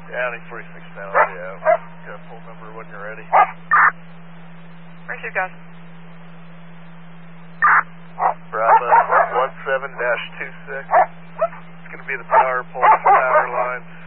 Downey 46 now, yeah. Got a full number when you're ready. Pursuit, guys. Bravo 17-26. It's going to be the power pole, power lines.